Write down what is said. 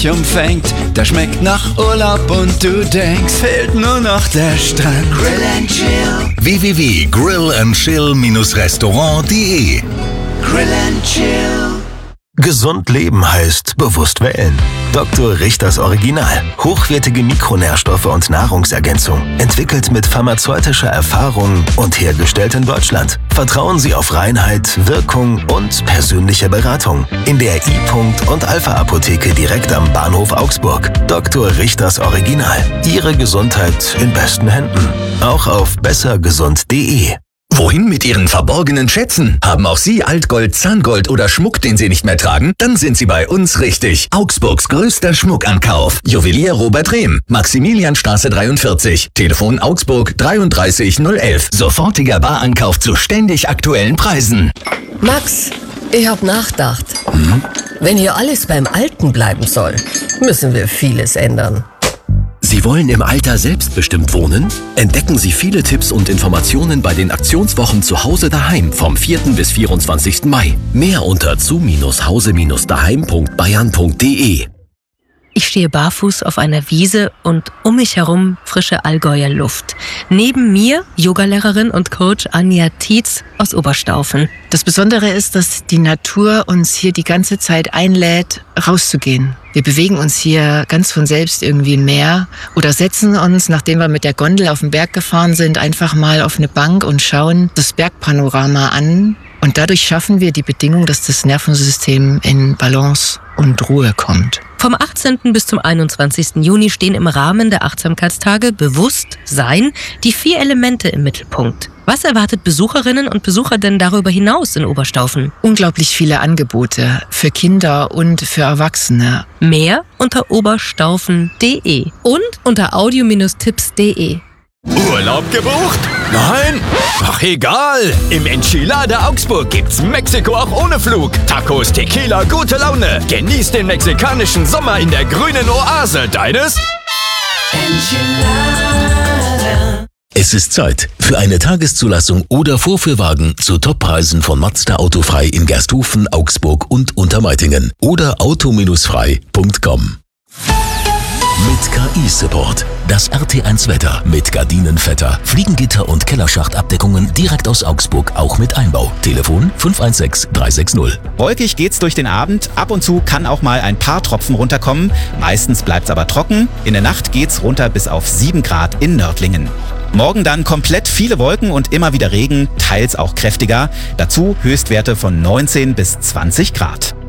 dich umfängt. Der schmeckt nach Urlaub und du denkst, fehlt nur noch der Strand. Grill and Chill. www.grillandchill-restaurant.de Grill and Chill. Gesund leben heißt bewusst wählen. Dr. Richters Original. Hochwertige Mikronährstoffe und Nahrungsergänzung. Entwickelt mit pharmazeutischer Erfahrung und hergestellt in Deutschland. Vertrauen Sie auf Reinheit, Wirkung und persönliche Beratung. In der I-Punkt und Alpha-Apotheke direkt am Bahnhof Augsburg. Dr. Richters Original. Ihre Gesundheit in besten Händen. Auch auf bessergesund.de. Wohin mit Ihren verborgenen Schätzen? Haben auch Sie Altgold, Zahngold oder Schmuck, den Sie nicht mehr tragen? Dann sind Sie bei uns richtig. Augsburgs größter Schmuckankauf. Juwelier Robert Rehm, Maximilianstraße 43. Telefon Augsburg 33011. Sofortiger Barankauf zu ständig aktuellen Preisen. Max, ich hab nachgedacht. Wenn hier alles beim Alten bleiben soll, müssen wir vieles ändern. Sie wollen im Alter selbstbestimmt wohnen? Entdecken Sie viele Tipps und Informationen bei den Aktionswochen zu Hause daheim vom 4. bis 24. Mai. Mehr unter zu-hause-daheim.bayern.de. Ich stehe barfuß auf einer Wiese und um mich herum frische Allgäuer Luft. Neben mir Yogalehrerin und Coach Anja Tietz aus Oberstaufen. Das Besondere ist, dass die Natur uns hier die ganze Zeit einlädt, rauszugehen. Wir bewegen uns hier ganz von selbst irgendwie im Meer oder setzen uns, nachdem wir mit der Gondel auf den Berg gefahren sind, einfach mal auf eine Bank und schauen das Bergpanorama an. Und dadurch schaffen wir die Bedingung, dass das Nervensystem in Balance und Ruhe kommt. Vom 18. bis zum 21. Juni stehen im Rahmen der Achtsamkeitstage Bewusstsein die 4 Elemente im Mittelpunkt. Was erwartet Besucherinnen und Besucher denn darüber hinaus in Oberstaufen? Unglaublich viele Angebote für Kinder und für Erwachsene. Mehr unter oberstaufen.de und unter audio-tipps.de. Urlaub gebucht? Nein? Ach egal. Im Enchilada Augsburg gibt's Mexiko auch ohne Flug. Tacos, Tequila, gute Laune. Genieß den mexikanischen Sommer in der grünen Oase deines Enchilada. Es ist Zeit für eine Tageszulassung oder Vorführwagen zu Toppreisen von Mazda Autofrei in Gersthofen, Augsburg und Untermeitingen oder auto-frei.com. Mit KI-Support. Das RT1 Wetter mit Gardinenvetter, Fliegengitter und Kellerschachtabdeckungen direkt aus Augsburg, auch mit Einbau. Telefon 516 360. Wolkig geht's durch den Abend. Ab und zu kann auch mal ein paar Tropfen runterkommen. Meistens bleibt's aber trocken. In der Nacht geht's runter bis auf 7 Grad in Nördlingen. Morgen dann komplett viele Wolken und immer wieder Regen, teils auch kräftiger. Dazu Höchstwerte von 19 bis 20 Grad.